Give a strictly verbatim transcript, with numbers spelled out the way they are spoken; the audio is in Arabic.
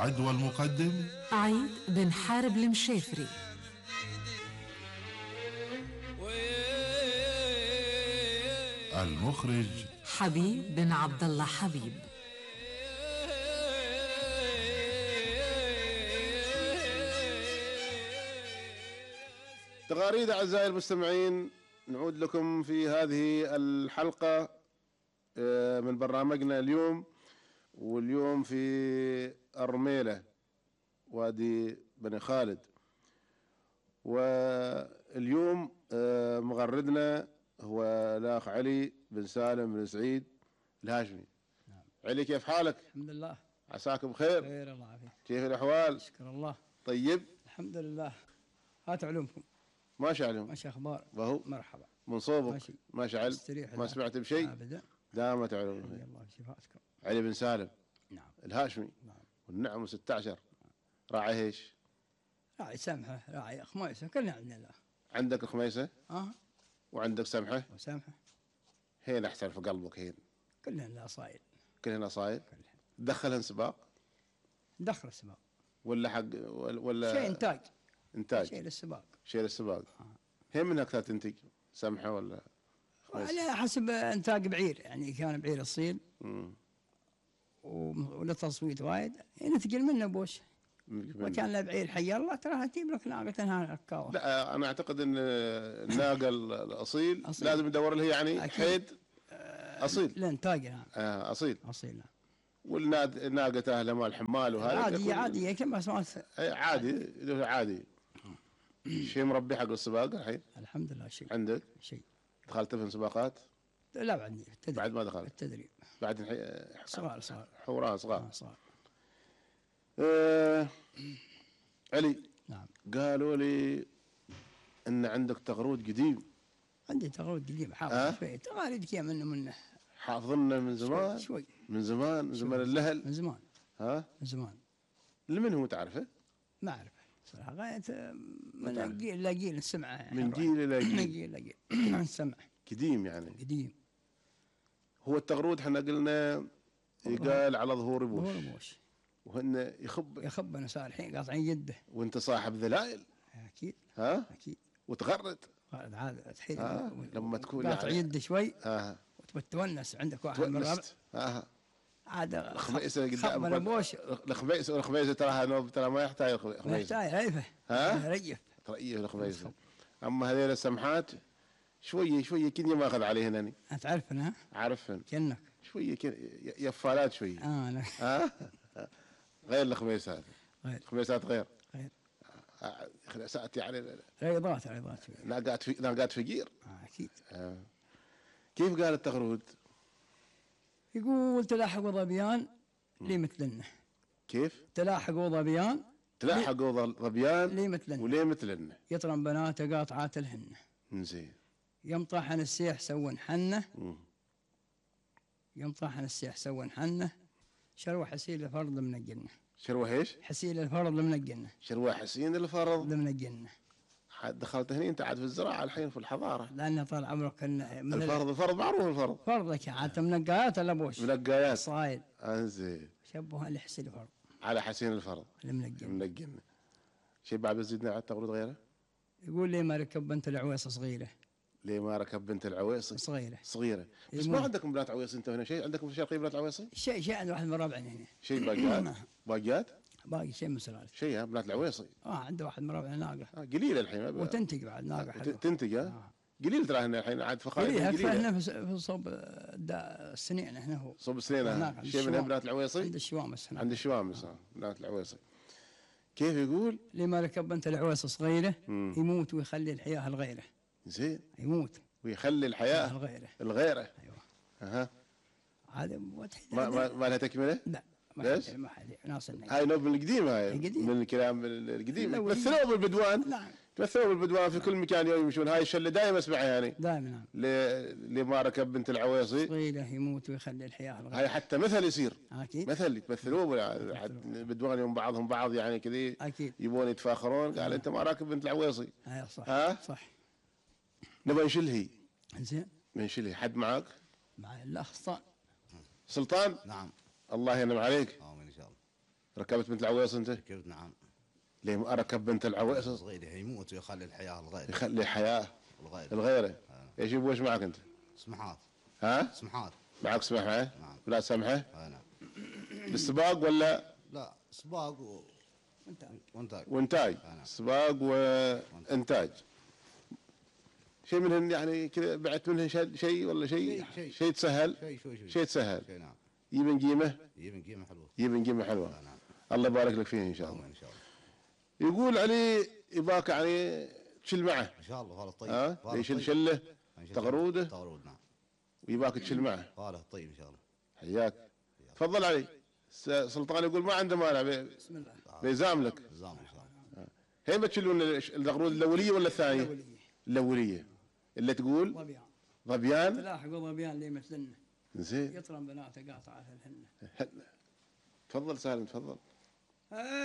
المعد والمقدم عيد بن حارب المشافري. المخرج حبيب بن عبد الله حبيب. تغاريد أعزائي المستمعين، نعود لكم في هذه الحلقة من برنامجنا اليوم، واليوم في الرميلة وادي بني خالد. واليوم مغردنا هو الأخ علي بن سالم بن سعيد الهاشمي. نعم. علي، كيف حالك؟ الحمد لله، عساكم بخير. خير الله يعافيك. كيف الأحوال؟ شكر الله. طيب الحمد لله. هات علومكم. ماشي عليهم. ماشي أخبار. وهو مرحبا. من صوبك ماشي. ماشي علم. ما سمعت بشيء أبدا. دامت علوم. الله شفاعتكم. علي بن سالم نعم الهاشمي. نعم. والنعم ستة عشر. راعي ايش؟ راعي سمحة، راعي خميسة، كلنا عندنا له. عندك الخميسة اه وعندك سمحة. وسمحة. هين احسن في قلبك هين. كلنا له صايل. كلنا صايل. كلنا. تدخلهن سباق دخل السباق. ولا حق ولا شيء انتاج. انتاج. شيء للسباق. شيء للسباق. آه. هين من اكثر تنتج؟ سمحة ولا خميسة؟ على حسب انتاج بعير، يعني كان بعير اصيل امم ولا تصويت وايد نتقل منه بوش. وكان له بعير حي الله تراها تجيب لك ناقة انها ركاوة. لا انا اعتقد ان الناقة الاصيل أصيل. لازم ندور له يعني أكيد. حيد اصيل. الانتاج نعم. آه اصيل. اصيل نعم. والناقة اهله مال حمال وهذا عادي عادي كما سمعت. عادي عادي. شيء مربي حق السباق الحين؟ الحمد لله. شيء عندك؟ شيء. دخلت في سباقات؟ لا بعدني في التدريب. بعد ما دخلت؟ التدريب. بعد الحي... صغار صغار. حوران صغار. آه صغار. آه... علي. نعم. قالوا لي ان عندك تغرود قديم. عندي تغريد قديم حافظ أه؟ شوي. تغاريد كيا منه منه. حافظنا من زمان؟ شوي. من زمان من زمان اللهل. من زمان. ها؟ من زمان. لمن هو تعرفه؟ ما أعرف صراحة. غاية من جيل إلى جيل السمعة يعني. من جيل إلى جيل. من جيل إلى جيل. السمع. قديم يعني. قديم. هو التغرود احنا قلنا يقال على ظهور بوش. ظهور بوش. وهن يخب يخب أنا صار الحين قاطعين يده. وانت صاحب ذلائل. أكيد. ها؟ أكيد. وتغرد. هذا الحين. آه. لما تكون قاطع يعني يده شوي. آه. وتونس عندك واحد من الربع. آه. عاد الخميسة قدام. خب من بوش. الخميسة والخميسة تراها نوب ترى ما يحتاج الخميسة. ما يحتاج ريفه. ها؟ ريف. ريف الخميسة. أما هذيل السمحات شوية شوية كني ما أخذ عليهن أنا. أنت عارفنا؟ عارفهن. كأنك. شوية كن يفالات شوية. آه لا. ها؟ غير الخميسات. غير. الخميسات غير. غير. خميسات يعني. رياضات رياضات شوي. ناقات في ناقات فقير. آه أكيد. آه. كيف قال التغرود؟ يقول تلاحقوا ظبيان لي مثلنا. كيف؟ تلاحقوا ظبيان تلاحقوا ظبيان لي مثلنا. وليه مثلنا. يطرن بناته قاطعات الهن. زين. يوم طاحن السيح سوى حنه. مم. يوم طاحن السيح سوى حنه. شروى حسين الفرض من الجنة. شروى ايش؟ حسين الفرض من الجنة. شروى حسين الفرض من الجنة. دخلت هنا انت عاد في الزراعه الحين في الحضاره. لأنه طال عمرك من الفرض الفرض معروف الفرض. فرضك عاد من النقايات ولا بوش؟ من النقايات. صايد. انزين. شبهها لحسين الفرض. على حسين الفرض. من الجنة. من الجنة. شيء بعد زدنا على التغريد غيره؟ يقول لي ما ركب بنت العويصة صغيرة. ليه ما ركب بنت العويصي؟ صغيرة. صغيرة. بس ما عندكم بنات عويصي انت هنا شيء؟ عندكم في الشرقية بنات عويصي؟ شيء شيء عند واحد من ربعنا هنا. شيء باقيات؟ باقيات؟ باقي شيء من سلالة. شيء ها بنات العويصي. اه عنده واحد من ربعنا ناقة. آه قليل الحين. وتنتج بعد ناقة حلوة. تنتج ها؟ آه. قليل ترى هنا الحين عاد فخارج. قليل اكثر هنا في صوب السنين هنا هو. صوب السنين. شيء من بنات العويصي؟ عند الشوامس هنا. عند الشوامس ها بنات العويصي. كيف يقول؟ لما ركب بنت العويصة صغيرة مم. يموت ويخلي الحياة الغيره. زين. يموت. ويخلي الحياة الغيره. الغيره. ايوه. اها. هذا ما ما, ما لها تكمله؟ لا. ليش؟ ما حد ناس النجم. هاي نوب من القديم هاي. القديم. من الكلام القديم. مثلوه بالبدوان. نعم. مثلوه بالبدوان في كل مكان يوم يمشون. هاي الشله دائما اسمعها يعني. دائما نعم. لما ركب بنت العويصي. صغيره يموت ويخلي الحياه الغيره. هاي حتى مثل يصير. اكيد. مثل يتمثلوه بالبدوان يوم بعضهم بعض يعني كذي. اكيد. يبون يتفاخرون قال انت ما راكب بنت العويصي. اي صح. ها؟ صح. نبغى نشلهي. زين. نشلهي حد معاك؟ مع الاخ سلطان. سلطان؟ نعم. الله ينعم عليك. امين ان شاء الله. ركبت بنت العويص انت؟ ركبت نعم. ليه ما اركب بنت العويص؟ صغير يموت ويخلي الحياه لغيره. يخلي حياه لغيره. الغيره. ايش يبغى ايش معك انت؟ سمحات. ها؟ سمحات. معك سمح معه؟ نعم. لا سمحه؟ آه نعم. بالسباق ولا؟ لا سباق و... انت وانتاج. وانتاج. آه نعم. سباق وانتاج. شيء منهن يعني كذا بعت منهن شيء ولا شيء؟ شيء شيء تسهل؟ شيء شوي شوي. شيء تسهل. شيء نعم. يبن قيمه؟ يبن قيمه حلوه. يبن قيمه حلوه. آه نعم. الله يبارك لك فيه ان شاء الله. ان شاء الله. يقول علي يباك يعني تشل معه. ان شاء الله فالله طيب. ها؟ يشيل شله تغروده. تغرود نعم. ويباك تشل معه. فالله طيب ان شاء الله. حياك. تفضل علي. سلطان يقول ما عنده مانع. بسم الله. بيزام لك. نظام ان شاء الله. هي ما تشيلون التغرود الاوليه ولا الثانيه؟ الأولية. الاوليه. اللي تقول ظبيان ظبيان. تلاحقوا ظبيان اللي مثلنا زين. يطرم بناته قاطعه الهنه. تفضل سالم تفضل.